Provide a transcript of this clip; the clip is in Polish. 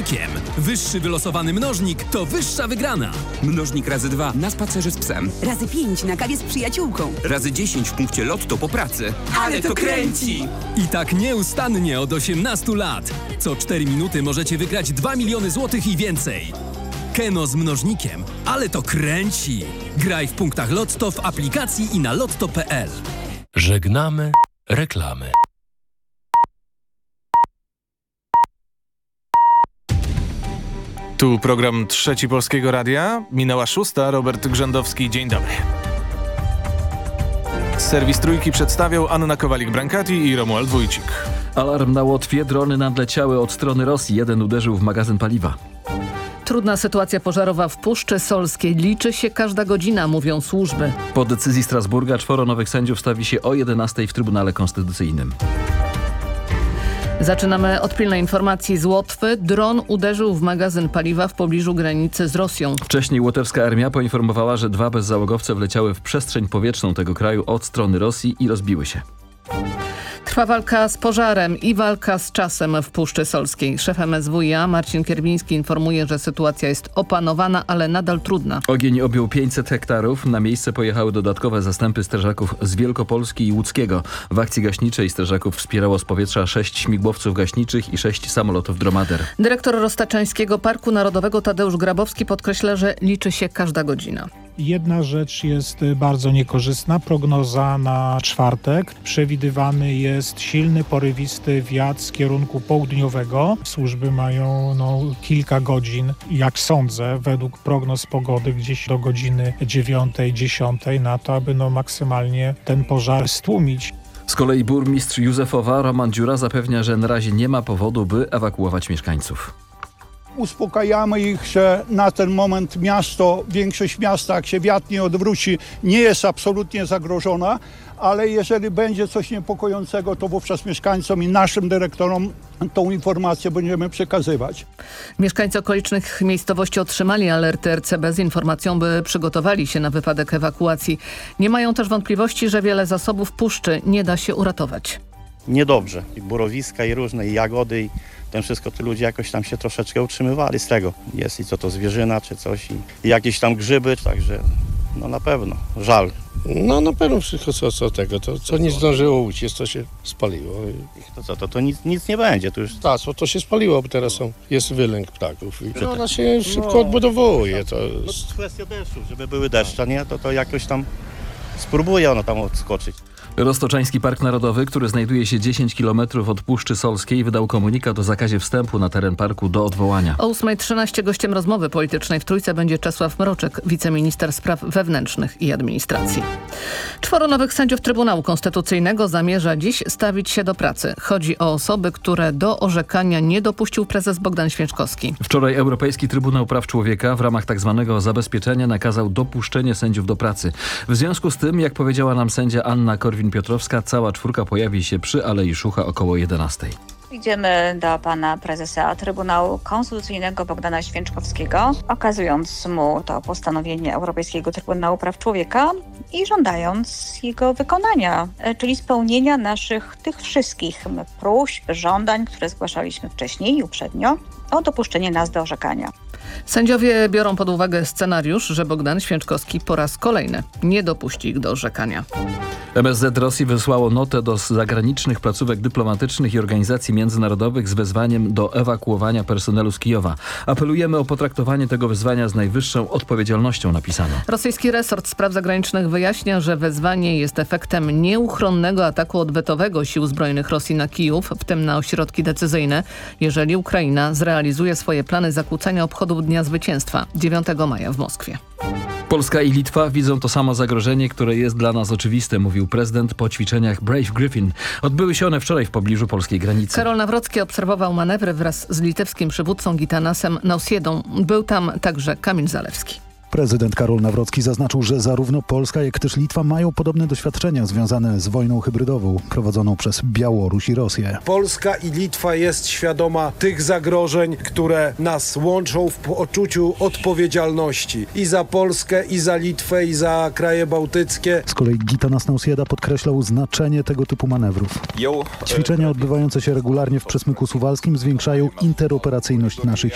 mnożnikiem. Wyższy wylosowany mnożnik to wyższa wygrana. Mnożnik razy 2 na spacerze z psem. Razy 5 na kawie z przyjaciółką. Razy 10 w punkcie Lotto po pracy. Ale to kręci! I tak nieustannie od 18 lat. Co 4 minuty możecie wygrać 2 miliony złotych i więcej. Keno z mnożnikiem. Ale to kręci! Graj w punktach Lotto w aplikacji i na lotto.pl. Żegnamy reklamy. Tu program Trzeci Polskiego Radia. Minęła 6. Robert Grzędowski. Dzień dobry. Serwis Trójki przedstawiał Anna Kowalik-Brankati i Romuald Wójcik. Alarm na Łotwie. Drony nadleciały od strony Rosji. Jeden uderzył w magazyn paliwa. Trudna sytuacja pożarowa w Puszczy Solskiej. Liczy się każda godzina, mówią służby. Po decyzji Strasburga 4 nowych sędziów stawi się o 11 w Trybunale Konstytucyjnym. Zaczynamy od pilnej informacji z Łotwy. Dron uderzył w magazyn paliwa w pobliżu granicy z Rosją. Wcześniej łotewska armia poinformowała, że 2 bezzałogowce wleciały w przestrzeń powietrzną tego kraju od strony Rosji i rozbiły się. Trwa walka z pożarem i walka z czasem w Puszczy Solskiej. Szef MSWiA Marcin Kierwiński informuje, że sytuacja jest opanowana, ale nadal trudna. Ogień objął 500 hektarów. Na miejsce pojechały dodatkowe zastępy strażaków z Wielkopolski i Łódzkiego. W akcji gaśniczej strażaków wspierało z powietrza 6 śmigłowców gaśniczych i 6 samolotów Dromader. Dyrektor Roztaczańskiego Parku Narodowego Tadeusz Grabowski podkreśla, że liczy się każda godzina. Jedna rzecz jest bardzo niekorzystna. Prognoza na czwartek. Przewidywany jest silny, porywisty wiatr z kierunku południowego. Służby mają kilka godzin, jak sądzę, według prognoz pogody, gdzieś do godziny 9-10 na to, aby maksymalnie ten pożar stłumić. Z kolei burmistrz Józefowa Roman Dziura zapewnia, że na razie nie ma powodu, by ewakuować mieszkańców. Uspokajamy ich, że na ten moment większość miasta, jak się wiatr nie odwróci, nie jest absolutnie zagrożona, ale jeżeli będzie coś niepokojącego, to wówczas mieszkańcom i naszym dyrektorom tą informację będziemy przekazywać. Mieszkańcy okolicznych miejscowości otrzymali alerty RCB z informacją, by przygotowali się na wypadek ewakuacji. Nie mają też wątpliwości, że wiele zasobów puszczy nie da się uratować. Niedobrze. I borowiska, i różne, i jagody, i ten wszystko, to ludzie jakoś tam się troszeczkę utrzymywali z tego. Jest i co to zwierzyna, czy coś, i jakieś tam grzyby, także na pewno żal. Na pewno wszystko co nie zdążyło uciec, to się spaliło. To nic nie będzie. To już... Tak, to się spaliło, bo teraz jest wylęk ptaków. I ona się szybko odbudowuje. To jest... kwestia deszczu, żeby były deszcze, nie? To jakoś tam spróbuje ona tam odskoczyć. Roztoczański Park Narodowy, który znajduje się 10 km od Puszczy Solskiej, wydał komunikat o zakazie wstępu na teren parku do odwołania. O 8:13 gościem rozmowy politycznej w Trójce będzie Czesław Mroczek, wiceminister spraw wewnętrznych i administracji. 4 nowych sędziów Trybunału Konstytucyjnego zamierza dziś stawić się do pracy. Chodzi o osoby, które do orzekania nie dopuścił prezes Bogdan Święczkowski. Wczoraj Europejski Trybunał Praw Człowieka w ramach tzw. zabezpieczenia nakazał dopuszczenie sędziów do pracy. W związku z tym, jak powiedziała nam sędzia Anna Korwin-Piotrowska, cała 4 pojawi się przy Alei Szucha około 11. Idziemy do pana prezesa Trybunału Konstytucyjnego Bogdana Święczkowskiego, okazując mu to postanowienie Europejskiego Trybunału Praw Człowieka i żądając jego wykonania, czyli spełnienia naszych tych wszystkich próśb, żądań, które zgłaszaliśmy wcześniej i uprzednio, o dopuszczenie nas do orzekania. Sędziowie biorą pod uwagę scenariusz, że Bogdan Święczkowski po raz kolejny nie dopuści ich do orzekania. MSZ Rosji wysłało notę do zagranicznych placówek dyplomatycznych i organizacji międzynarodowych z wezwaniem do ewakuowania personelu z Kijowa. Apelujemy o potraktowanie tego wezwania z najwyższą odpowiedzialnością, napisano. Rosyjski resort spraw zagranicznych wyjaśnia, że wezwanie jest efektem nieuchronnego ataku odwetowego sił zbrojnych Rosji na Kijów, w tym na ośrodki decyzyjne, jeżeli Ukraina zrealizuje swoje plany zakłócenia obchodów Dnia Zwycięstwa 9 maja w Moskwie. Polska i Litwa widzą to samo zagrożenie, które jest dla nas oczywiste, mówił prezydent po ćwiczeniach Brave Griffin. Odbyły się one wczoraj w pobliżu polskiej granicy. Karol Nawrocki obserwował manewry wraz z litewskim przywódcą Gitanasem Nausiedą. Był tam także Kamil Zalewski. Prezydent Karol Nawrocki zaznaczył, że zarówno Polska, jak też Litwa mają podobne doświadczenia związane z wojną hybrydową prowadzoną przez Białoruś i Rosję. Polska i Litwa jest świadoma tych zagrożeń, które nas łączą w poczuciu odpowiedzialności i za Polskę, i za Litwę, i za kraje bałtyckie. Z kolei Gitanas Nausieda podkreślał znaczenie tego typu manewrów. Ćwiczenia odbywające się regularnie w Przesmyku Suwalskim zwiększają interoperacyjność naszych